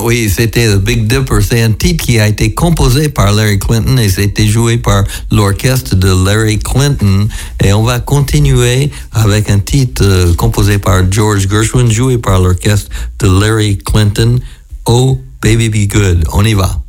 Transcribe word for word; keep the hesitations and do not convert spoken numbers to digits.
oui, c'était The Big Dipper. C'est un titre qui a été composé par Larry Clinton et c'était joué par l'orchestre de Larry Clinton. Et on va continuer avec un titre euh, composé par George Gershwin, joué par l'orchestre de Larry Clinton. Oh, Baby Be Good. On y va.